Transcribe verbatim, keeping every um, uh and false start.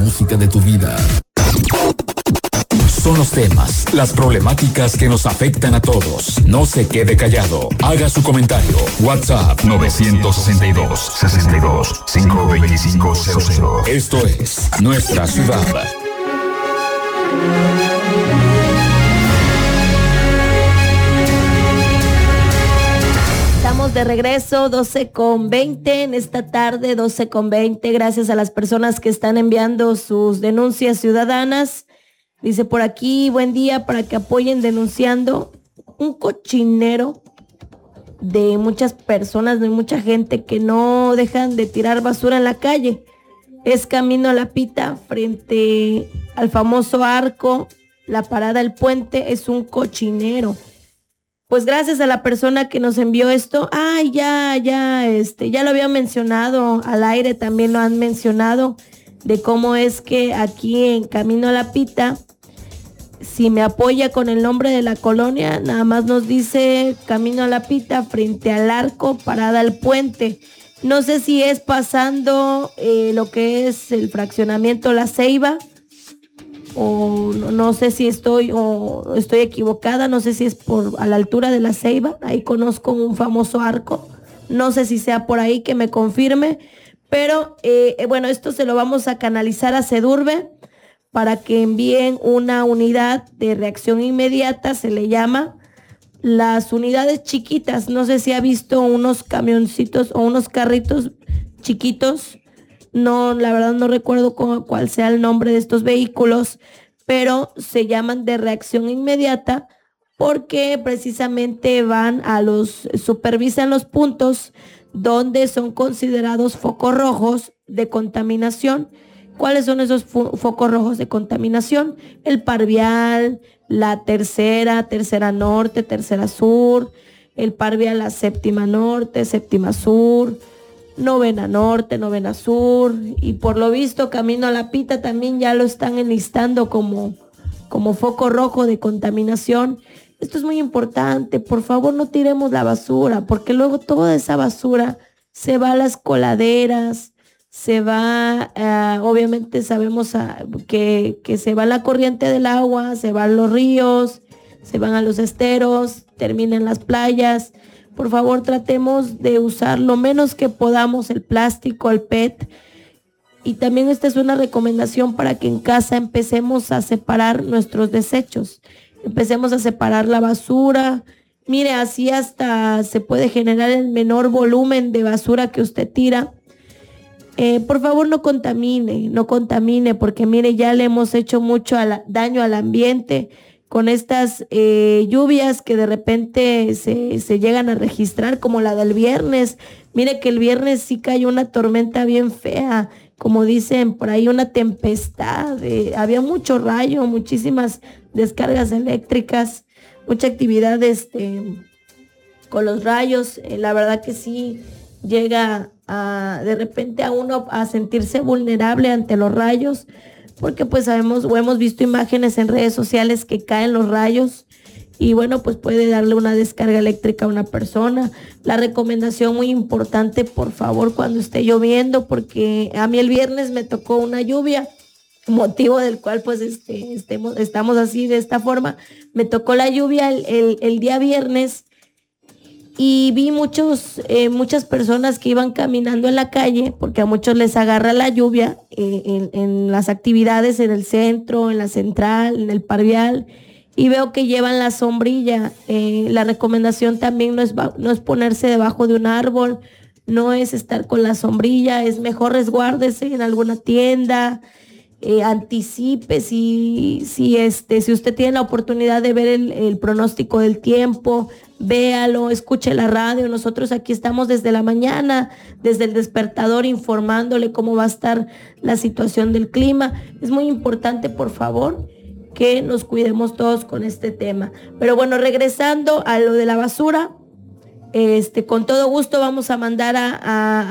música de tu vida. Son los temas, las problemáticas que nos afectan a todos. No se quede callado. Haga su comentario. WhatsApp nueve seis dos, seis dos, cinco dos cinco cero cero. Esto es Nuestra Ciudad. Estamos de regreso, doce con veinte en esta tarde, doce con veinte. Gracias a las personas que están enviando sus denuncias ciudadanas. Dice por aquí, buen día, para que apoyen denunciando un cochinero de muchas personas, de mucha gente que no dejan de tirar basura en la calle. Es camino a La Pita, frente al famoso arco, la parada El Puente, es un cochinero. Pues gracias a la persona que nos envió esto, ay, ya, ya, este, ya lo había mencionado al aire, también lo han mencionado, de cómo es que aquí en Camino a La Pita, si me apoya con el nombre de la colonia, nada más nos dice Camino a La Pita, frente al arco, parada El Puente. No sé si es pasando eh, lo que es el fraccionamiento La Ceiba, o no, no sé si estoy o estoy equivocada, no sé si es por a la altura de La Ceiba, ahí conozco un famoso arco, no sé si sea por ahí, que me confirme, pero eh, bueno, esto se lo vamos a canalizar a Sedurbe para que envíen una unidad de reacción inmediata, se le llama las unidades chiquitas. No sé si ha visto unos camioncitos o unos carritos chiquitos, no, la verdad no recuerdo cómo, cuál sea el nombre de estos vehículos, pero se llaman de reacción inmediata porque precisamente van a los, supervisan los puntos donde son considerados focos rojos de contaminación. ¿Cuáles son esos fo- focos rojos de contaminación? El Parvial, la tercera, tercera norte, tercera sur, el Parvial, la séptima norte, séptima sur, novena norte, novena sur, y por lo visto Camino a La Pita también ya lo están enlistando como, como foco rojo de contaminación. Esto es muy importante, por favor no tiremos la basura, porque luego toda esa basura se va a las coladeras, se va, uh, obviamente sabemos uh, que, que se va la corriente del agua, se van los ríos, se van a los esteros, terminan las playas. Por favor, tratemos de usar lo menos que podamos el plástico, el P E T. Y también esta es una recomendación para que en casa empecemos a separar nuestros desechos. Empecemos a separar la basura. Mire, así hasta se puede generar el menor volumen de basura que usted tira. Eh, por favor, no contamine, no contamine, porque mire, ya le hemos hecho mucho a la, daño al ambiente con estas eh, lluvias que de repente se, se llegan a registrar, como la del viernes. Mire que el viernes sí cayó una tormenta bien fea, como dicen por ahí, una tempestad. Eh, había mucho rayo, muchísimas descargas eléctricas, mucha actividad este, con los rayos. Eh, la verdad que sí llega a, de repente a uno a sentirse vulnerable ante los rayos, porque pues sabemos o hemos visto imágenes en redes sociales que caen los rayos y bueno, pues puede darle una descarga eléctrica a una persona. La recomendación muy importante, por favor, cuando esté lloviendo, porque a mí el viernes me tocó una lluvia, motivo del cual pues este, estemos, estamos así de esta forma. Me tocó la lluvia el, el, el día viernes y vi muchos, eh, muchas personas que iban caminando en la calle, porque a muchos les agarra la lluvia eh, en, en las actividades en el centro, en la central, en el Parvial, y veo que llevan la sombrilla. Eh, la recomendación también no es, no es ponerse debajo de un árbol, no es estar con la sombrilla, es mejor resguárdese en alguna tienda. Eh, anticipe si, si, este, si usted tiene la oportunidad de ver el, el pronóstico del tiempo, véalo, escuche la radio. Nosotros aquí estamos desde la mañana, desde el despertador, informándole cómo va a estar la situación del clima. Es muy importante, por favor, que nos cuidemos todos con este tema. Pero bueno, regresando a lo de la basura, este, con todo gusto vamos a mandar a, a